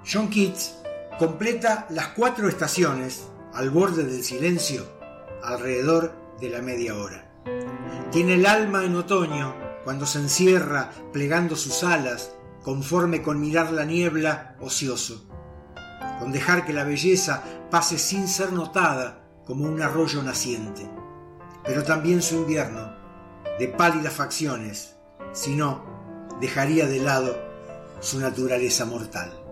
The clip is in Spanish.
John Keats completa las 4 estaciones al borde del silencio alrededor de la media hora. Tiene el alma en otoño cuando se encierra plegando sus alas conforme con mirar la niebla ocioso, con dejar que la belleza pase sin ser notada como un arroyo naciente, pero también su invierno de pálidas facciones, si no, dejaría de lado su naturaleza mortal.